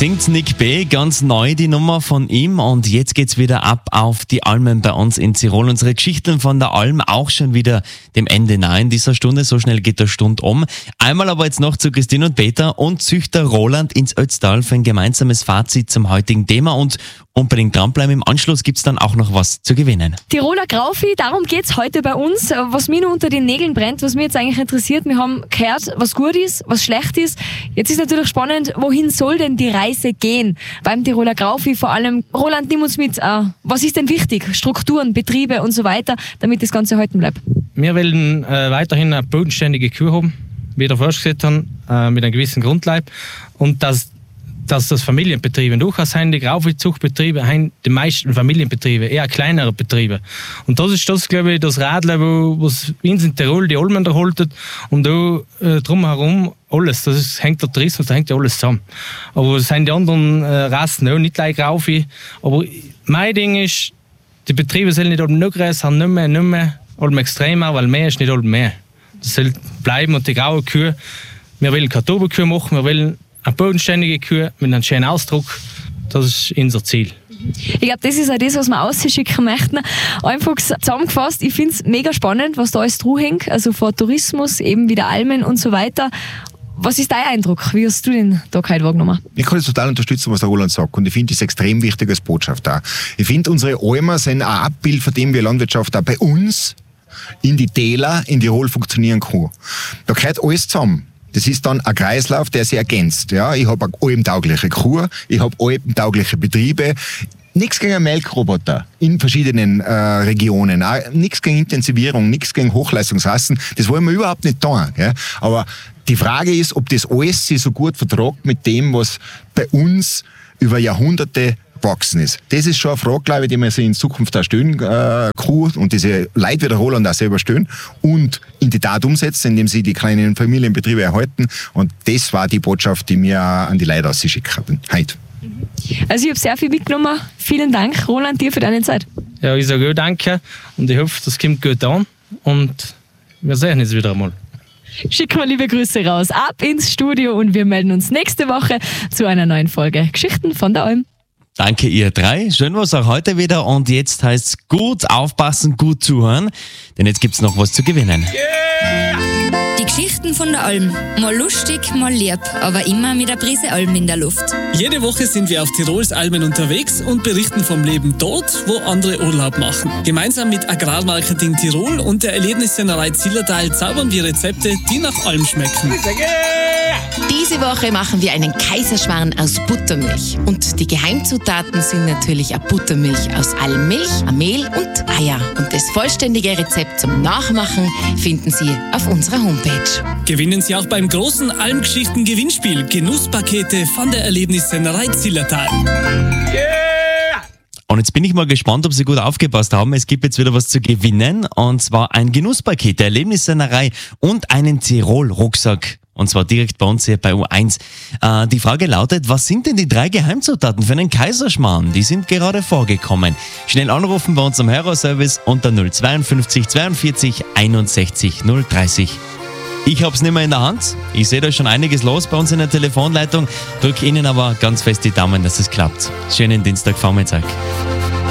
Singt Nick B., ganz neu die Nummer von ihm, und jetzt geht's wieder ab auf die Almen bei uns in Tirol. Unsere Geschichten von der Alm auch schon wieder dem Ende nahe in dieser Stunde, so schnell geht der Stund um. Einmal aber jetzt noch zu Christine und Peter und Züchter Roland ins Ötztal für ein gemeinsames Fazit zum heutigen Thema, und unbedingt dranbleiben, im Anschluss gibt's dann auch noch was zu gewinnen. Tiroler Graufi, darum geht's heute bei uns. Was mir nur unter den Nägeln brennt, was mich jetzt eigentlich interessiert, wir haben gehört, was gut ist, was schlecht ist. Jetzt ist natürlich spannend, wohin soll denn die Reise gehen beim Tiroler Graufi? Vor allem, Roland, nimm uns mit, was ist denn wichtig? Strukturen, Betriebe und so weiter, damit das Ganze halten bleibt. Wir wollen weiterhin eine bodenständige Kuh haben, wie der Först gesagt hat, mit einem gewissen Grundleib, und dass das Familienbetriebe durchaus sind, die Grauviehzuchtbetriebe haben die meisten Familienbetriebe, eher kleinere Betriebe. Und das ist das, glaube ich, das Radler, was uns in Tirol die Almen erhalten, und da drumherum alles. Hängt der Tourismus, da hängt ja alles zusammen. Aber es sind die anderen Rassen auch nicht gleich Grauvieh. Aber mein Ding ist, die Betriebe sollen nicht alle noch größer, nicht mehr alle extremer, weil mehr ist nicht alle mehr. Das soll bleiben, und die graue Kühe, wir wollen Kartoffelkühe machen, wir wollen eine bodenständige Kuh mit einem schönen Ausdruck, das ist unser Ziel. Ich glaube, das ist auch das, was wir ausschicken möchten. Einfach zusammengefasst, ich finde es mega spannend, was da alles hängt, also von Tourismus, eben wieder Almen und so weiter. Was ist dein Eindruck? Wie hast du den Tag heute wahrgenommen? Ich kann das total unterstützen, was der Roland sagt, und ich finde das extrem wichtig als Botschaft auch. Ich finde, unsere Almen sind ein Abbild von dem, wie Landwirtschaft auch bei uns in die Täler in Tirol funktionieren kann. Da gehört alles zusammen. Das ist dann ein Kreislauf, der sich ergänzt. Ja, ich habe eine alpentaugliche Kuh, ich habe alpentaugliche Betriebe. Nichts gegen einen Melkroboter in verschiedenen Regionen, nichts gegen Intensivierung, nichts gegen Hochleistungsrassen. Das wollen wir überhaupt nicht tun. Gell? Aber die Frage ist, ob das alles sich so gut vertragt mit dem, was bei uns über Jahrhunderte gewachsen ist. Das ist schon eine Frage, glaube ich, die man sich in Zukunft auch stellen kann, und diese Leute wie der Roland auch selber stellen und in die Tat umsetzen, indem sie die kleinen Familienbetriebe erhalten. Und das war die Botschaft, die wir an die Leute ausgeschickt haben heute. Also ich habe sehr viel mitgenommen. Vielen Dank, Roland, dir für deine Zeit. Ja, ich sage auch danke, und ich hoffe, das kommt gut an, und wir sehen uns wieder einmal. Schicken wir liebe Grüße raus, ab ins Studio, und wir melden uns nächste Woche zu einer neuen Folge Geschichten von der Alm. Danke ihr drei, schön war's auch heute wieder, und jetzt heißt's gut aufpassen, gut zuhören, denn jetzt gibt's noch was zu gewinnen. Die Geschichten von der Alm. Mal lustig, mal lieb, aber immer mit einer Prise Alm in der Luft. Jede Woche sind wir auf Tirols Almen unterwegs und berichten vom Leben dort, wo andere Urlaub machen. Gemeinsam mit Agrarmarketing Tirol und der Erlebnissennerei Zillertal zaubern wir Rezepte, die nach Alm schmecken. Diese Woche machen wir einen Kaiserschmarrn aus Buttermilch. Und die Geheimzutaten sind natürlich eine Buttermilch aus Almmilch, Mehl und Eier. Und das vollständige Rezept zum Nachmachen finden Sie auf unserer Homepage. Gewinnen Sie auch beim großen Almgeschichten-Gewinnspiel Genusspakete von der Erlebnissennerei Zillertal. Und jetzt bin ich mal gespannt, ob Sie gut aufgepasst haben. Es gibt jetzt wieder was zu gewinnen, und zwar ein Genusspaket der Erlebnissennerei und einen Tirol-Rucksack. Und zwar direkt bei uns hier bei U1. Die Frage lautet, was sind denn die 3 Geheimzutaten für einen Kaiserschmarrn? Die sind gerade vorgekommen. Schnell anrufen bei uns am Hörerservice unter 052 42 61 030. Ich hab's nicht mehr in der Hand. Ich sehe da schon einiges los bei uns in der Telefonleitung. Drück Ihnen aber ganz fest die Daumen, dass es klappt. Schönen Dienstagvormittag.